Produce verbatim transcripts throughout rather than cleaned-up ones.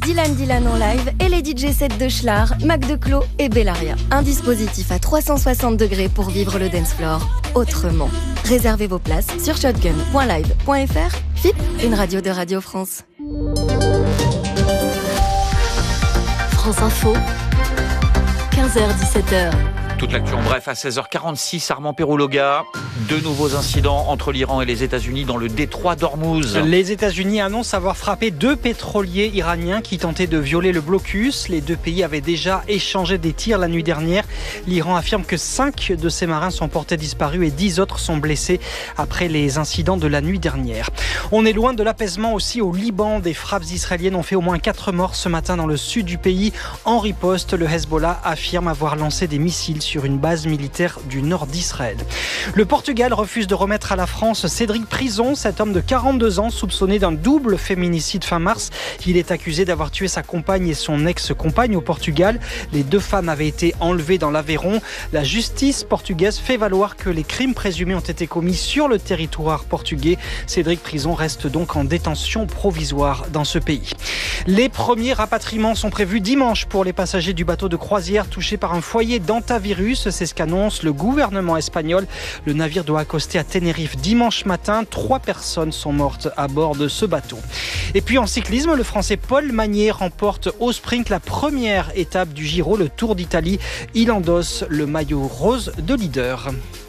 Dylan Dylan en live et les D J sets de Schlar, Mac Declos et Bellaria. Un dispositif à trois cent soixante degrés pour vivre le dance floor autrement. Réservez vos places sur shotgun point live point f r. F I P, une radio de Radio France. France Info, quinze heures dix-sept heures. Toute l'actu en bref à seize heures quarante-six, Armand Perrouloga. Deux nouveaux incidents entre l'Iran et les États-Unis dans le détroit d'Ormuz. Les États-Unis annoncent avoir frappé deux pétroliers iraniens qui tentaient de violer le blocus. Les deux pays avaient déjà échangé des tirs la nuit dernière. L'Iran affirme que cinq de ses marins sont portés disparus et dix autres sont blessés après les incidents de la nuit dernière. On est loin de l'apaisement aussi au Liban. Des frappes israéliennes ont fait au moins quatre morts ce matin dans le sud du pays. En riposte, le Hezbollah affirme avoir lancé des missiles sur une base militaire du nord d'Israël. Le Portugal refuse de remettre à la France Cédric Prison, cet homme de quarante-deux ans soupçonné d'un double féminicide fin mars. Il est accusé d'avoir tué sa compagne et son ex-compagne au Portugal. Les deux femmes avaient été enlevées dans l'Aveyron. La justice portugaise fait valoir que les crimes présumés ont été commis sur le territoire portugais. Cédric Prison reste donc en détention provisoire dans ce pays. Les premiers rapatriements sont prévus dimanche pour les passagers du bateau de croisière touchés par un foyer d'hantavirus. C'est ce qu'annonce le gouvernement espagnol. Le navire doit accoster à Tenerife dimanche matin. Trois personnes sont mortes à bord de ce bateau. Et puis en cyclisme, le Français Paul Magnier remporte au sprint la première étape du Giro, le Tour d'Italie. Il endosse le maillot rose de leader.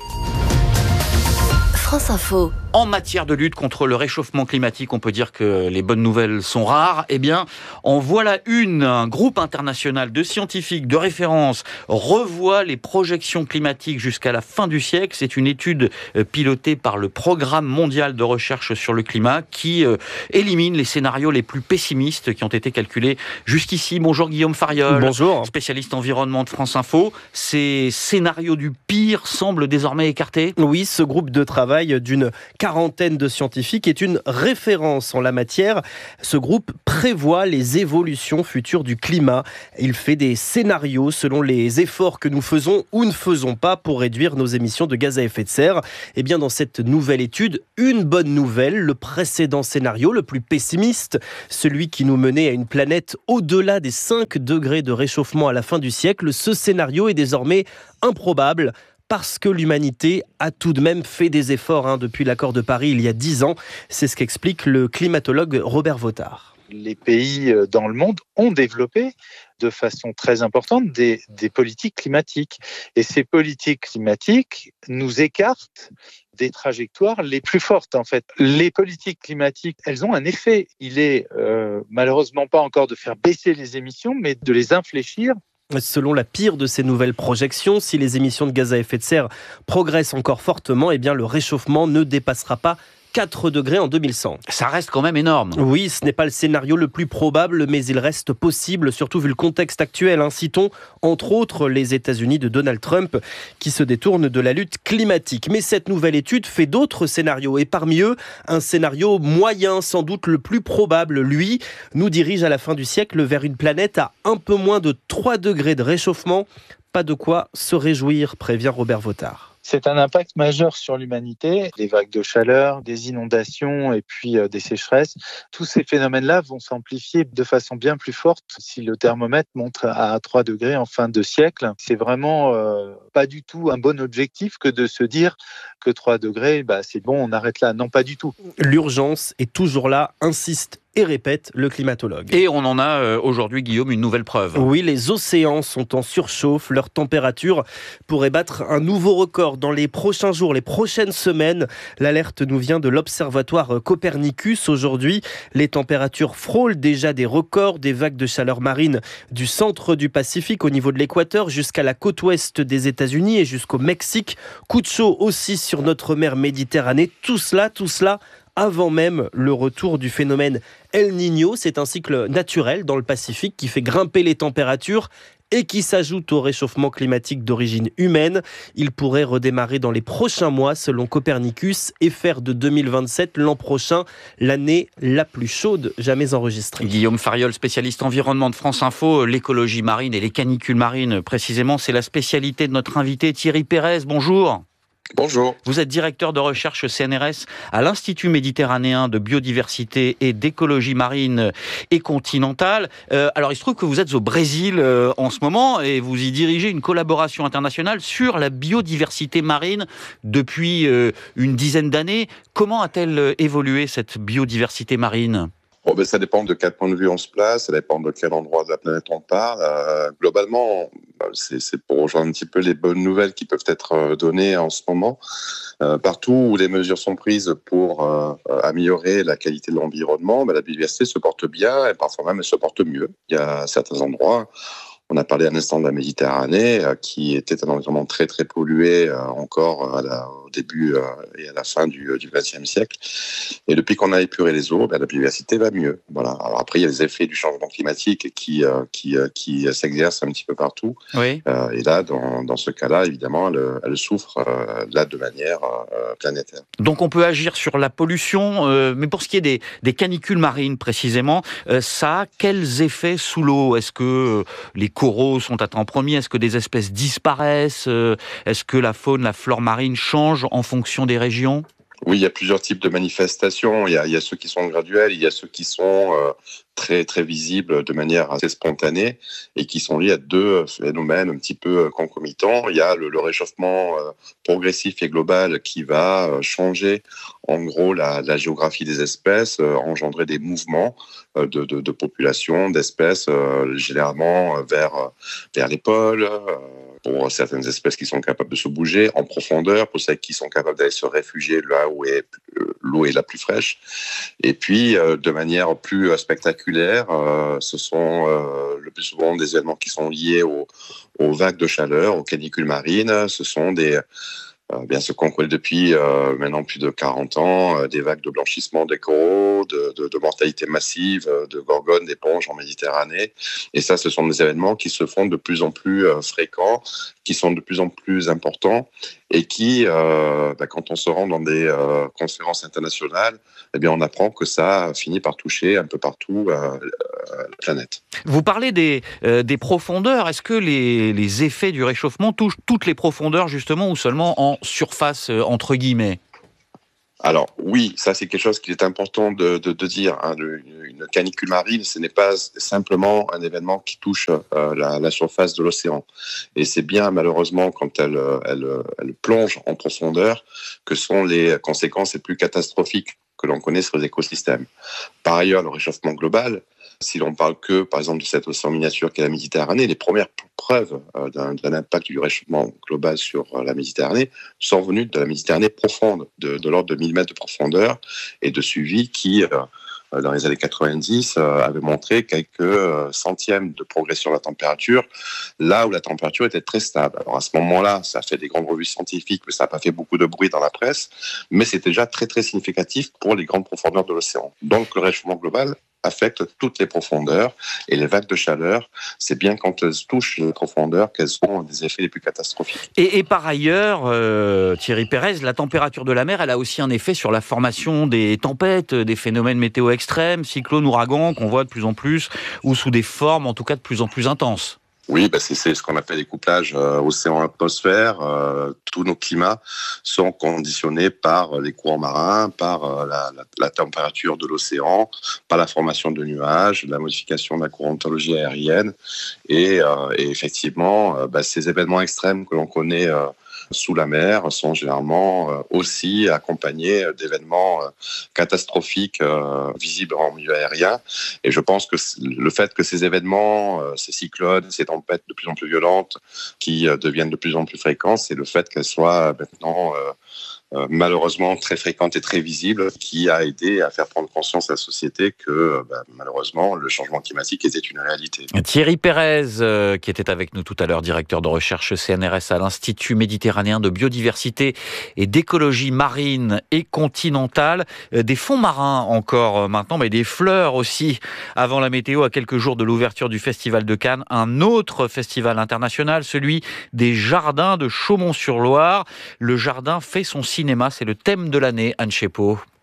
France Info. En matière de lutte contre le réchauffement climatique, on peut dire que les bonnes nouvelles sont rares. Eh bien, en voilà une. Un groupe international de scientifiques de référence revoit les projections climatiques jusqu'à la fin du siècle. C'est une étude pilotée par le Programme mondial de recherche sur le climat qui élimine les scénarios les plus pessimistes qui ont été calculés jusqu'ici. Bonjour Guillaume Fariol. Bonjour. Spécialiste environnement de France Info. Ces scénarios du pire semblent désormais écartés ? Oui, ce groupe de travail d'une quarantaine de scientifiques est une référence en la matière. Ce groupe prévoit les évolutions futures du climat. Il fait des scénarios selon les efforts que nous faisons ou ne faisons pas pour réduire nos émissions de gaz à effet de serre. Et bien dans cette nouvelle étude, une bonne nouvelle, le précédent scénario, le plus pessimiste, celui qui nous menait à une planète au-delà des cinq degrés de réchauffement à la fin du siècle, ce scénario est désormais improbable. Parce que l'humanité a tout de même fait des efforts hein, depuis l'accord de Paris il y a dix ans. C'est ce qu'explique le climatologue Robert Votard. Les pays dans le monde ont développé de façon très importante des, des politiques climatiques. Et ces politiques climatiques nous écartent des trajectoires les plus fortes, en fait. Les politiques climatiques, elles ont un effet. Il est euh, malheureusement pas encore de faire baisser les émissions, mais de les infléchir. Selon la pire de ces nouvelles projections, si les émissions de gaz à effet de serre progressent encore fortement, eh bien le réchauffement ne dépassera pas quatre degrés en deux mille cent. Ça reste quand même énorme. Oui, ce n'est pas le scénario le plus probable, mais il reste possible, surtout vu le contexte actuel. Hein. Citons, entre autres, les États-Unis de Donald Trump, qui se détournent de la lutte climatique. Mais cette nouvelle étude fait d'autres scénarios, et parmi eux, un scénario moyen, sans doute le plus probable, lui, nous dirige à la fin du siècle vers une planète à un peu moins de trois degrés de réchauffement. Pas de quoi se réjouir, prévient Robert Votard. C'est un impact majeur sur l'humanité. Des vagues de chaleur, des inondations et puis euh, des sécheresses. Tous ces phénomènes-là vont s'amplifier de façon bien plus forte si le thermomètre monte à trois degrés en fin de siècle. C'est vraiment euh, pas du tout un bon objectif que de se dire que trois degrés, bah, c'est bon, on arrête là. Non, pas du tout. L'urgence est toujours là, insiste et répète le climatologue. Et on en a euh, aujourd'hui, Guillaume, une nouvelle preuve. Oui, les océans sont en surchauffe. Leur température pourrait battre un nouveau record dans les prochains jours, les prochaines semaines. L'alerte nous vient de l'observatoire Copernicus. Aujourd'hui, les températures frôlent déjà des records, des vagues de chaleur marine du centre du Pacifique au niveau de l'équateur jusqu'à la côte ouest des États-Unis et jusqu'au Mexique. Coup de chaud aussi sur notre mer Méditerranée. Tout cela, tout cela avant même le retour du phénomène El Niño. C'est un cycle naturel dans le Pacifique qui fait grimper les températures et qui s'ajoute au réchauffement climatique d'origine humaine. Il pourrait redémarrer dans les prochains mois selon Copernicus et faire de deux mille vingt-sept l'an prochain l'année la plus chaude jamais enregistrée. Guillaume Fariol, spécialiste environnement de France Info, l'écologie marine et les canicules marines précisément, c'est la spécialité de notre invité Thierry Pérez. Bonjour. Bonjour. Vous êtes directeur de recherche C N R S à l'Institut méditerranéen de biodiversité et d'écologie marine et continentale. Euh, alors, il se trouve que vous êtes au Brésil euh, en ce moment et vous y dirigez une collaboration internationale sur la biodiversité marine depuis euh, une dizaine d'années. Comment a-t-elle évolué, cette biodiversité marine ? Bon, ben, ça dépend de quel point de vue on se place, ça dépend de quel endroit de la planète on parle. Euh, globalement, c'est, c'est pour rejoindre un petit peu les bonnes nouvelles qui peuvent être données en ce moment. Euh, partout où les mesures sont prises pour euh, améliorer la qualité de l'environnement, ben, la biodiversité se porte bien et parfois même elle se porte mieux. Il y a certains endroits. On a parlé un instant de la Méditerranée, euh, qui était un environnement très très pollué euh, encore à la, au début euh, et à la fin du vingtième siècle. Et depuis qu'on a épuré les eaux, ben, la biodiversité va mieux. Voilà. Alors après, il y a les effets du changement climatique qui euh, qui, euh, qui s'exercent un petit peu partout. Oui. Euh, et là, dans, dans ce cas-là, évidemment, elle, elle souffre euh, là de manière euh, planétaire. Donc on peut agir sur la pollution, euh, mais pour ce qui est des, des canicules marines précisément, euh, ça a quels effets sous l'eau ? Est-ce que euh, les coraux sont atteints en premier ? Est-ce que des espèces disparaissent ? Est-ce que la faune, la flore marine change en fonction des régions ? Oui, il y a plusieurs types de manifestations. Il y a, il y a ceux qui sont graduels, il y a ceux qui sont euh, très très visibles de manière assez spontanée et qui sont liés à deux phénomènes un petit peu concomitants. Il y a le, le réchauffement euh, progressif et global qui va euh, changer en gros la, la géographie des espèces, euh, engendrer des mouvements euh, de, de, de population, d'espèces, euh, généralement euh, vers, vers les pôles, euh, pour certaines espèces qui sont capables de se bouger en profondeur, pour celles qui sont capables d'aller se réfugier là où est, l'eau est la plus fraîche. Et puis, euh, de manière plus spectaculaire, euh, ce sont euh, le plus souvent des événements qui sont liés aux, aux vagues de chaleur, aux canicules marines. Ce sont des... Euh, bien ce qu'on connaît depuis euh, maintenant plus de quarante ans, euh, des vagues de blanchissement des coraux, de, de, de mortalité massive, euh, de gorgones, d'éponges en Méditerranée. Et ça, ce sont des événements qui se font de plus en plus euh, fréquents, qui sont de plus en plus importants et qui, euh, bah, quand on se rend dans des euh, conférences internationales, eh bien, on apprend que ça finit par toucher un peu partout euh, la planète. Vous parlez des, euh, des profondeurs. Est-ce que les, les effets du réchauffement touchent toutes les profondeurs, justement, ou seulement en surface, euh, entre guillemets ? Alors oui, ça c'est quelque chose qu'il est important de, de, de dire. Hein. Une canicule marine, ce n'est pas simplement un événement qui touche euh, la, la surface de l'océan. Et c'est bien malheureusement quand elle, elle, elle plonge en profondeur que sont les conséquences les plus catastrophiques que l'on connaît sur les écosystèmes. Par ailleurs, le réchauffement global, si l'on parle que, par exemple, de cet océan miniature qu'est la Méditerranée, les premières preuves euh, d'un, d'un impact du réchauffement global sur euh, la Méditerranée sont venues de la Méditerranée profonde, de, de l'ordre de mille mètres de profondeur et de suivi qui, euh, dans les années quatre-vingt-dix, euh, avait montré quelques euh, centièmes de progression de la température, là où la température était très stable. Alors à ce moment-là, ça a fait des grandes revues scientifiques, mais ça n'a pas fait beaucoup de bruit dans la presse, mais c'était déjà très très significatif pour les grandes profondeurs de l'océan. Donc le réchauffement global affectent toutes les profondeurs et les vagues de chaleur, c'est bien quand elles touchent les profondeurs qu'elles ont des effets les plus catastrophiques. Et, et par ailleurs, euh, Thierry Pérez, la température de la mer, elle a aussi un effet sur la formation des tempêtes, des phénomènes météo extrêmes, cyclones, ouragans qu'on voit de plus en plus, ou sous des formes en tout cas de plus en plus intenses. Oui, bah c'est, c'est ce qu'on appelle les couplages euh, océan-atmosphère. Euh, tous nos climats sont conditionnés par les courants marins, par euh, la, la, la température de l'océan, par la formation de nuages, la modification de la courantologie aérienne. Et, euh, et effectivement, euh, bah, ces événements extrêmes que l'on connaît euh, sous la mer sont généralement euh, aussi accompagnés d'événements euh, catastrophiques euh, visibles en milieu aérien. Et je pense que le fait que ces événements, euh, ces cyclones, ces tempêtes de plus en plus violentes qui euh, deviennent de plus en plus fréquentes, c'est le fait qu'elles soient maintenant euh, euh, malheureusement très fréquentes et très visibles qui a aidé à faire prendre conscience à la société que euh, bah, malheureusement le changement climatique était une réalité. Thierry Pérez, euh, qui était avec nous tout à l'heure, directeur de recherche C N R S à l'Institut méditerranéen de biodiversité et d'écologie marine et continentale. Euh, des fonds marins encore euh, maintenant, mais des fleurs aussi. Avant la météo, à quelques jours de l'ouverture du Festival de Cannes, un autre festival international, celui des jardins de Chaumont-sur-Loire. Le jardin fait son cinéma, c'est le thème de l'année, Anne Chepot.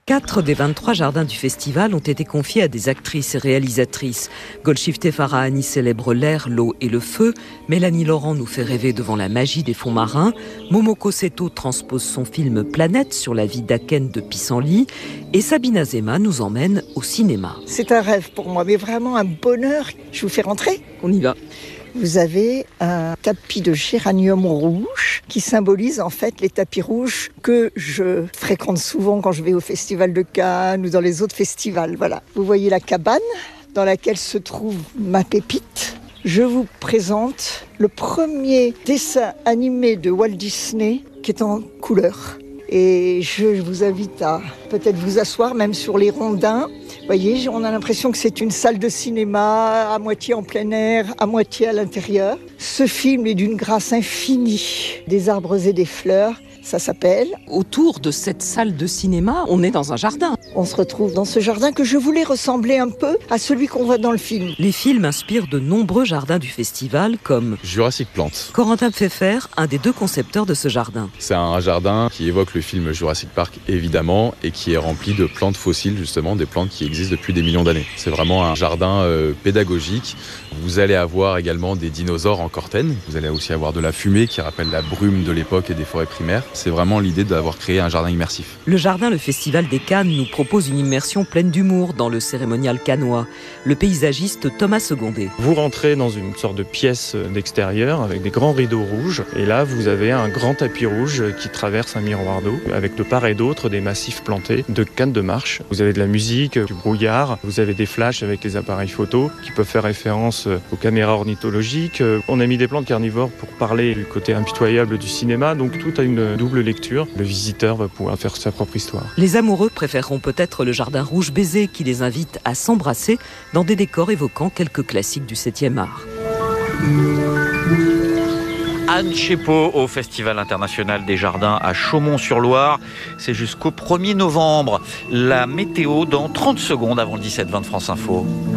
Quatre des vingt-trois jardins du festival ont été confiés à des actrices et réalisatrices. Golshifteh Farahani célèbre l'air, l'eau et le feu. Mélanie Laurent nous fait rêver devant la magie des fonds marins. Momoko Seto transpose son film Planète sur la vie d'Aken de Pissenlit. Et Sabine Azema nous emmène au cinéma. C'est un rêve pour moi, mais vraiment un bonheur. Je vous fais rentrer ? On y va. Vous avez un tapis de géranium rouge qui symbolise en fait les tapis rouges que je fréquente souvent quand je vais au Festival de Cannes ou dans les autres festivals. Voilà. Vous voyez la cabane dans laquelle se trouve ma pépite. Je vous présente le premier dessin animé de Walt Disney qui est en couleur. Et je vous invite à peut-être vous asseoir même sur les rondins. Vous voyez, on a l'impression que c'est une salle de cinéma à moitié en plein air, à moitié à l'intérieur. Ce film est d'une grâce infinie. Des arbres et des fleurs, ça s'appelle. Autour de cette salle de cinéma, on est dans un jardin. On se retrouve dans ce jardin que je voulais ressembler un peu à celui qu'on voit dans le film. Les films inspirent de nombreux jardins du festival, comme Jurassic Plants. Corentin Pfeffer, un des deux concepteurs de ce jardin. C'est un jardin qui évoque le film Jurassic Park, évidemment, et qui est rempli de plantes fossiles, justement, des plantes qui existent depuis des millions d'années. C'est vraiment un jardin euh, pédagogique. Vous allez avoir également des dinosaures en cortène. Vous allez aussi avoir de la fumée qui rappelle la brume de l'époque et des forêts primaires. C'est vraiment l'idée d'avoir créé un jardin immersif. Le jardin, le Festival des Cannes, nous propose une immersion pleine d'humour dans le cérémonial cannois. Le paysagiste Thomas Secondé. Vous rentrez dans une sorte de pièce d'extérieur avec des grands rideaux rouges. Et là, vous avez un grand tapis rouge qui traverse un miroir d'eau avec de part et d'autre des massifs plantés de cannes de marche. Vous avez de la musique, du brouillard. Vous avez des flashs avec les appareils photo qui peuvent faire référence aux caméras ornithologiques. On a mis des plantes carnivores pour parler du côté impitoyable du cinéma. Donc tout a une double lecture. Le visiteur va pouvoir faire sa propre histoire. Les amoureux préféreront peut-être le jardin rouge baiser qui les invite à s'embrasser dans des décors évoquant quelques classiques du septième art. Anne Chépot au Festival international des jardins à Chaumont-sur-Loire. C'est jusqu'au premier novembre. La météo dans trente secondes avant le dix-sept vingt de France Info.